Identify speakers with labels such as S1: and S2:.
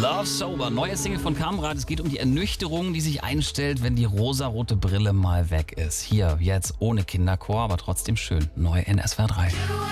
S1: Love Sober, neue Single von Kamrat. Es geht um die Ernüchterung, die sich einstellt, wenn die rosarote Brille mal weg ist. Hier, jetzt ohne Kinderchor, aber trotzdem schön. Neu in SWR 3.